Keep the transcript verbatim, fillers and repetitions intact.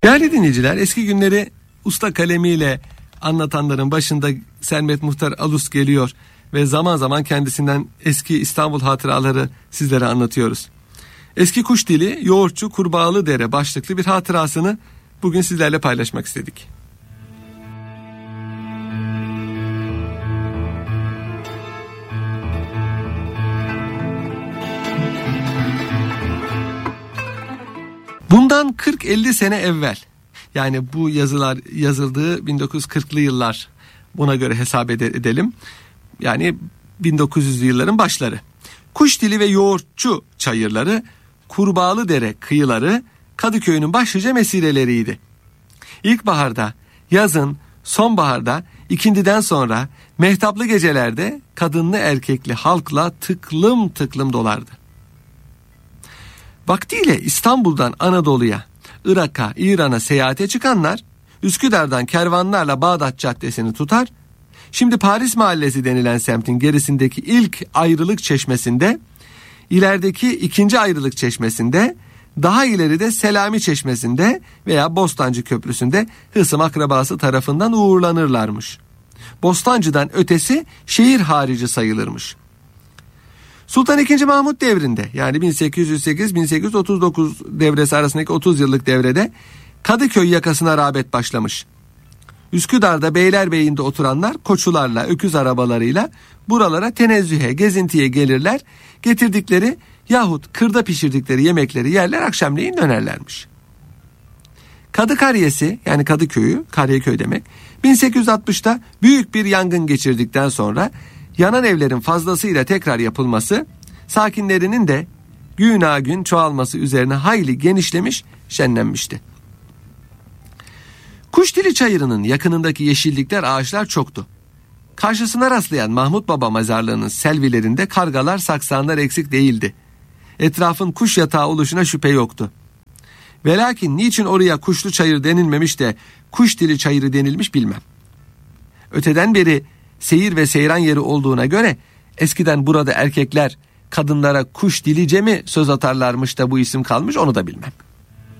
Değerli dinleyiciler, eski günleri usta kalemiyle anlatanların başında Sermet Muhtar Alus geliyor ve zaman zaman kendisinden eski İstanbul hatıraları sizlere anlatıyoruz. Eski kuş dili, yoğurtçu Kurbağalıdere başlıklı bir hatırasını bugün sizlerle paylaşmak istedik. Bundan kırk elli sene evvel, yani bu yazılar yazıldığı bin dokuz yüz kırklı yıllar, buna göre hesap edelim. Yani bin dokuz yüzlü yılların başları. Kuş dili ve yoğurtçu çayırları, Kurbağalıdere kıyıları Kadıköy'ün başlıca mesireleriydi. İlkbaharda, yazın, sonbaharda, ikindiden sonra mehtaplı gecelerde kadınlı erkekli halkla tıklım tıklım dolardı. Vaktiyle İstanbul'dan Anadolu'ya, Irak'a, İran'a seyahate çıkanlar Üsküdar'dan kervanlarla Bağdat Caddesi'ni tutar. Şimdi Paris Mahallesi denilen semtin gerisindeki ilk ayrılık çeşmesinde, ilerideki ikinci ayrılık çeşmesinde, daha ileride Selami Çeşmesi'nde veya Bostancı Köprüsü'nde hısım akrabası tarafından uğurlanırlarmış. Bostancı'dan ötesi şehir harici sayılırmış. Sultan ikinci. Mahmut devrinde, yani bin sekiz yüz sekiz bin sekiz yüz otuz dokuz devresi arasındaki otuz yıllık devrede Kadıköy yakasına rağbet başlamış. Üsküdar'da Beylerbeyi'nde oturanlar koçularla, öküz arabalarıyla buralara tenezzühe, gezintiye gelirler. Getirdikleri yahut kırda pişirdikleri yemekleri yerler, akşamleyin dönerlermiş. Kadıkaryesi, yani Kadıköy'ü, Karyeköy demek, bin sekiz yüz altmışta büyük bir yangın geçirdikten sonra yanan evlerin fazlasıyla tekrar yapılması, sakinlerinin de güna gün çoğalması üzerine hayli genişlemiş, şenlenmişti. Kuşdili Çayırı'nın yakınındaki yeşillikler, ağaçlar çoktu. Karşısına rastlayan Mahmut Baba mezarlığının selvilerinde kargalar, saksanlar eksik değildi. Etrafın kuş yatağı oluşuna şüphe yoktu. Velakin niçin oraya Kuşlu Çayır denilmemiş de Kuşdili Çayırı denilmiş bilmem. Öteden beri seyir ve seyran yeri olduğuna göre eskiden burada erkekler kadınlara kuş dilice mi söz atarlarmış da bu isim kalmış, onu da bilmem.